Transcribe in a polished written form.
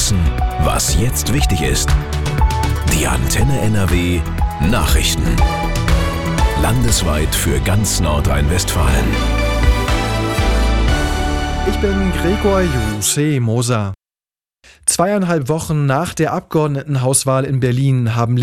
wissen, was jetzt wichtig ist. Die Antenne NRW Nachrichten. Landesweit für ganz Nordrhein-Westfalen. Ich bin Gregor Moser. 2,5 Wochen nach der Abgeordnetenhauswahl in Berlin haben